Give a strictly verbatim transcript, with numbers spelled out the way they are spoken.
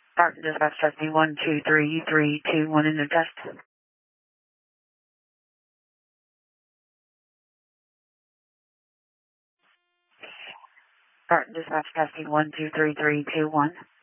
Barton dispatch testing one two three three two one in the test. Barton dispatch testing one two three three two one.